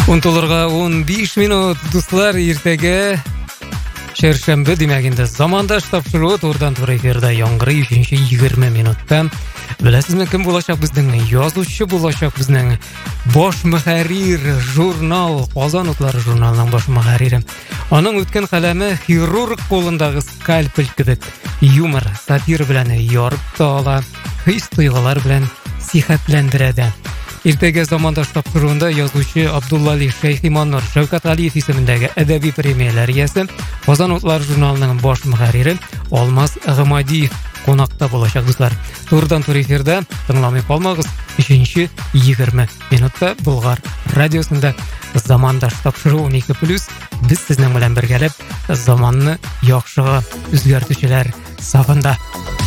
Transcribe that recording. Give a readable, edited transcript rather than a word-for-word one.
10:15 минут достар, ертеге чаршамбы демегенде замандаш тапшыруу турдан тура эфирде яңгырый 20 минутта. Білесізме кім болашақ біздің? Язушы болашақ біздің. Бош мөхәррир журнал, Қазан отлары журналының бош мөхәррири. Аның өткен қаламы хирург қолындағы скальпель кебек. Юмор, сатира белән ярып та ала, хис тойгылар белән сихәтләндерә. Иртәгә замандаш тапшыруында язучы Абдуллали Шәйхиманнар Шәвкәт Алиев исемендәге әдәби премияләр иясе, Казан утлары журналының баш мөхәррире Алмаз Гамадиев конакта булачак дуслар. Турдан тур эфирдә тыңламый калмагыз. 20 минутта Болгар радиосында замандаш тапшыру 12+. Без сезнең белән бергәләп заманны яхшыга үзгәртүчеләр сафында.